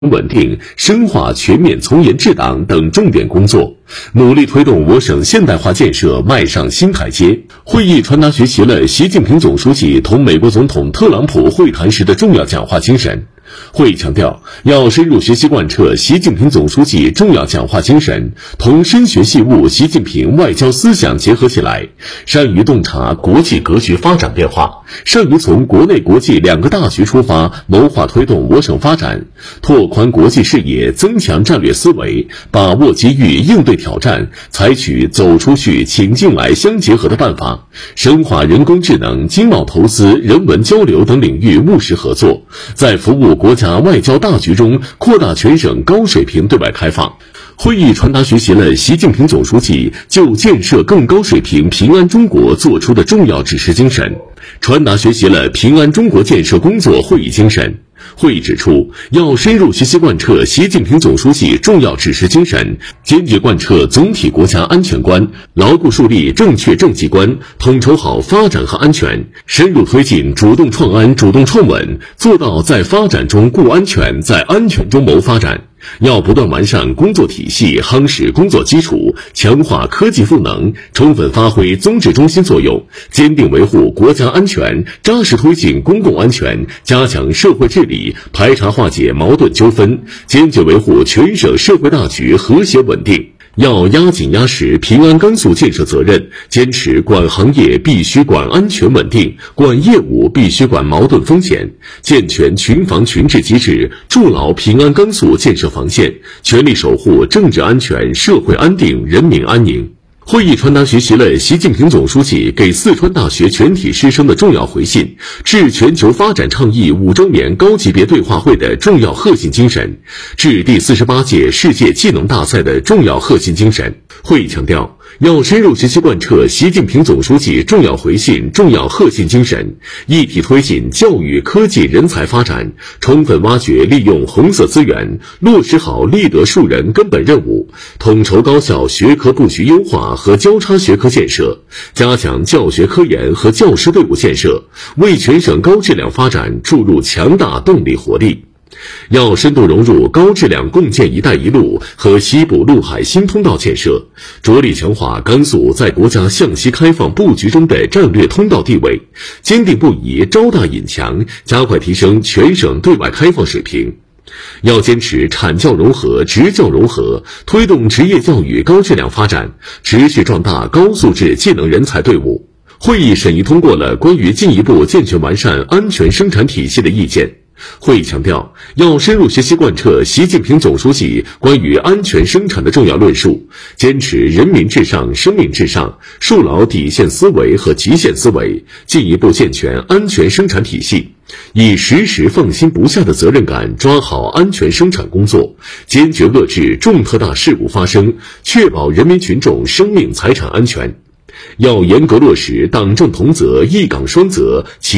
稳定、深化全面从严治党等重点工作，努力推动我省现代化建设迈上新台阶。会议传达学习了习近平总书记同美国总统特朗普会谈时的重要讲话精神。会议强调，要深入学习贯彻习近平总书记重要讲话精神，同深学细悟习近平外交思想结合起来，善于洞察国际格局发展变化，善于从国内国际两个大局出发，谋划推动我省发展，拓宽国际视野，增强战略思维，把握机遇，应对挑战，采取走出去、请进来相结合的办法，深化人工智能、经贸投资、人文交流等领域务实合作，在服务国家外交大局中扩大全省高水平对外开放。会议传达学习了习近平总书记就建设更高水平平安中国作出的重要指示精神，传达学习了平安中国建设工作会议精神。会议指出，要深入学习贯彻习近平总书记重要指示精神，坚决贯彻总体国家安全观，牢固树立正确政绩观，统筹好发展和安全，深入推进主动创安、主动创稳，做到在发展中顾安全，在安全中谋发展。要不断完善工作体系，夯实工作基础，强化科技赋能，充分发挥综治中心作用，坚定维护国家安全，扎实推进公共安全，加强社会治理，排查化解矛盾纠纷，坚决维护全省社会大局和谐稳定。要压紧压实平安甘肃建设责任，坚持管行业必须管安全稳定，管业务必须管矛盾风险，健全群防群治机制，筑牢平安甘肃建设防线，全力守护政治安全、社会安定、人民安宁。会议传达学习了习近平总书记给四川大学全体师生的重要回信，致全球发展倡议5周年高级别对话会的重要核心精神，致第48届世界技能大赛的重要核心精神。会议强调，要深入学习贯彻习近平总书记重要回信、重要核心精神，一体推进教育、科技、人才发展，充分挖掘利用红色资源，落实好立德树人根本任务，统筹高校学科布局优化和交叉学科建设，加强教学科研和教师队伍建设，为全省高质量发展注入强大动力活力。要深度融入高质量共建“一带一路”和西部陆海新通道建设，着力强化甘肃在国家向西开放布局中的战略通道地位，坚定不移招大引强，加快提升全省对外开放水平。要坚持产教融合、职教融合，推动职业教育高质量发展，持续壮大高素质技能人才队伍。会议审议通过了关于进一步健全完善安全生产体系的意见。会议强调，要深入学习贯彻习近平总书记关于安全生产的重要论述，坚持人民至上、生命至上，树牢底线思维和极限思维，进一步健全安全生产体系，以时时放心不下的责任感抓好安全生产工作，坚决遏制重特大事故发生，确保人民群众生命财产安全。要严格落实党政同责、一岗双责，